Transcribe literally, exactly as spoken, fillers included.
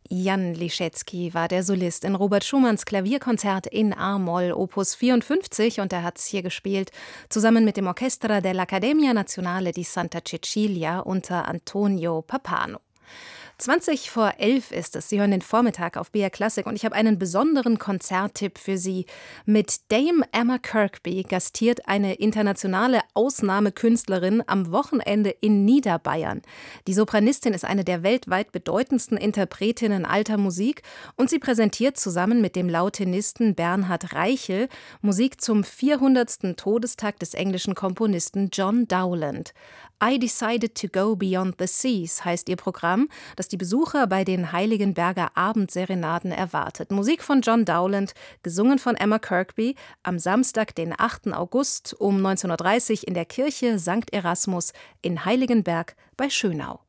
Jan Liszewski war der Solist in Robert Schumanns Klavierkonzert in A-Moll, Opus vierundfünfzig, und er hat es hier gespielt, zusammen mit dem Orchestra dell'Accademia Nazionale di Santa Cecilia unter Antonio Pappano. zwanzig vor elf ist es. Sie hören den Vormittag auf B R Klassik und ich habe einen besonderen Konzerttipp für Sie. Mit Dame Emma Kirkby gastiert eine internationale Ausnahmekünstlerin am Wochenende in Niederbayern. Die Sopranistin ist eine der weltweit bedeutendsten Interpretinnen alter Musik und sie präsentiert zusammen mit dem Lautenisten Bernhard Reichel Musik zum vierhundertsten Todestag des englischen Komponisten John Dowland. I Decided to Go Beyond the Seas heißt ihr Programm, das die Besucher bei den Heiligenberger Abendserenaden erwartet. Musik von John Dowland, gesungen von Emma Kirkby, am Samstag, den achten August um neunzehn Uhr dreißig in der Kirche Sankt Erasmus in Heiligenberg bei Schönau.